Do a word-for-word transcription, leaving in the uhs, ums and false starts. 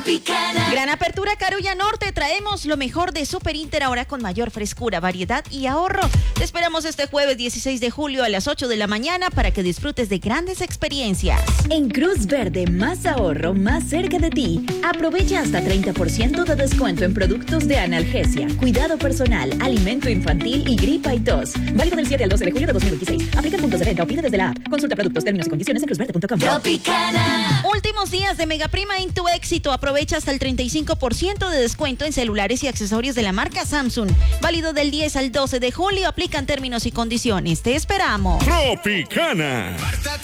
Gran apertura Carulla Norte, traemos lo mejor de Super Inter ahora con mayor frescura, variedad y ahorro. Te esperamos este jueves dieciséis de julio a las ocho de la mañana para que disfrutes de grandes experiencias. En Cruz Verde, más ahorro, más cerca de ti. Aprovecha hasta treinta por ciento de descuento en productos de analgesia, cuidado personal, alimento infantil y gripa y tos. Válido del siete al doce de julio de dos mil veintiséis. Aplica puntos de venta o pide desde la app. Consulta productos, términos y condiciones en cruz verde punto com. Tropicana. Últimos días de Megaprima en tu éxito. Aprovecha hasta el treinta y cinco por ciento de descuento en celulares y accesorios de la marca Samsung. Válido del diez al doce de julio. Aplican términos y condiciones. Te esperamos. Tropicana.